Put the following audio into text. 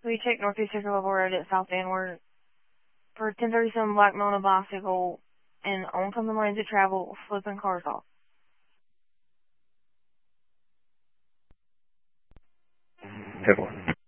we check Northeast Central Level Road at South End. We're for 1037 Black Mona bicycle and oncoming lanes of travel, flipping cars off. Table.